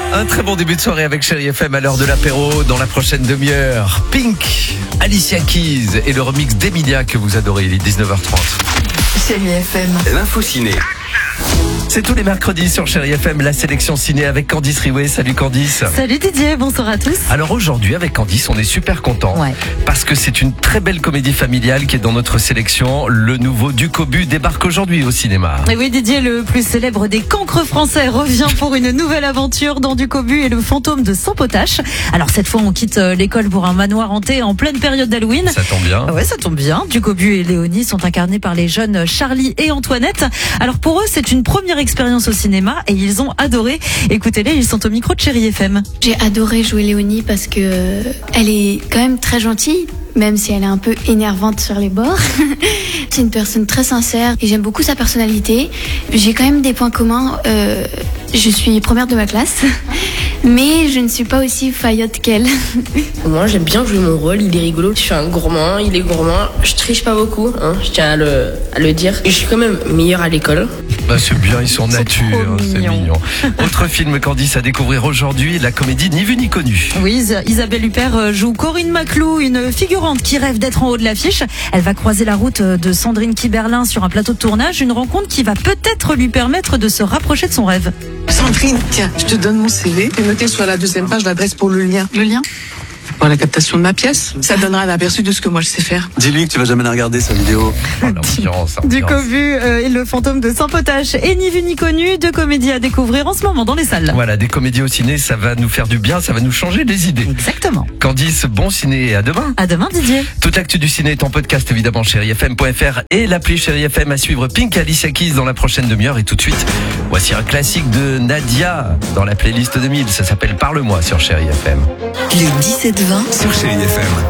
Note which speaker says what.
Speaker 1: Un très bon début de soirée avec Chérie FM à l'heure de l'apéro. Dans la prochaine demi-heure, Pink, Alicia Keys et le remix d'Emilia que vous adorez. Il est 19h30.
Speaker 2: Chérie FM.
Speaker 3: L'info ciné.
Speaker 1: C'est tous les mercredis sur Chérie FM, la sélection ciné avec Candice Riouet. Salut Candice.
Speaker 4: Salut Didier, bonsoir à tous.
Speaker 1: Alors aujourd'hui avec Candice, on est super content parce que c'est une très belle comédie familiale qui est dans notre sélection. Le nouveau Ducobu débarque aujourd'hui au cinéma.
Speaker 4: Et oui Didier, le plus célèbre des cancres français revient pour une nouvelle aventure dans Ducobu et le fantôme de Saint-Potache. Alors cette fois on quitte l'école pour un manoir hanté en pleine période d'Halloween.
Speaker 1: Ça tombe bien.
Speaker 4: Ouais, ça tombe bien. Ducobu et Léonie sont incarnés par les jeunes Charlie et Antoinette. Alors pour eux c'est une première expérience au cinéma et ils ont adoré. Écoutez-les, ils sont au micro de Chérie FM.
Speaker 5: J'ai adoré jouer Léonie parce que elle est quand même très gentille, même si elle est un peu énervante sur les bords. C'est une personne très sincère et j'aime beaucoup sa personnalité. J'ai quand même des points communs. Je suis première de ma classe, mais je ne suis pas aussi faillotte qu'elle.
Speaker 6: Moi j'aime bien jouer mon rôle, il est rigolo. Je suis un gourmand, il est gourmand. Je triche pas beaucoup, je tiens à le dire. Je suis quand même meilleure à l'école.
Speaker 1: Bah c'est bien, ils sont nature, c'est mignon. Autre film Candice à découvrir aujourd'hui, la comédie Ni vu ni connu.
Speaker 4: Oui, Isabelle Huppert joue Corinne Maclou, une figurante qui rêve d'être en haut de l'affiche. Elle va croiser la route de Sandrine Kiberlin sur un plateau de tournage, une rencontre qui va peut-être lui permettre de se rapprocher de son rêve.
Speaker 2: Sandrine, tiens, je te donne mon CV. J'ai noté sur la deuxième page l'adresse pour le lien. Le lien ? Pour la captation de ma pièce. Ça donnera un aperçu de ce que moi je sais faire.
Speaker 3: Dis-lui que tu vas jamais la regarder sa vidéo.
Speaker 1: Oh, l'ambiance.
Speaker 4: Ducobu et le fantôme de Saint-Potache et Ni vu ni connu, deux comédies à découvrir en ce moment dans les salles.
Speaker 1: Voilà, des comédies au ciné, ça va nous faire du bien, ça va nous changer les idées.
Speaker 4: Exactement.
Speaker 1: Candice, bon ciné et à demain.
Speaker 4: À demain Didier.
Speaker 1: Toute l'actu du ciné est en podcast évidemment chérifm.fr et l'appli Chérie FM à suivre. Pink, Alicia Keys dans la prochaine demi-heure et tout de suite, voici un classique de Nadia dans la playlist 2000. Ça s'appelle Parle-moi sur Chérie FM.
Speaker 2: Le 17-20
Speaker 3: Sur Chérie FM.